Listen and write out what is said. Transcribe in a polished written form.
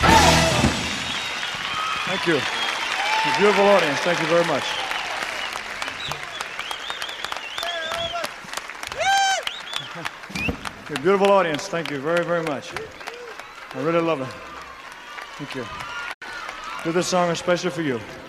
Thank you. A beautiful audience. Thank you very much. A beautiful audience. Thank you very, very much. I really love it. Thank you. Do this song especially for you.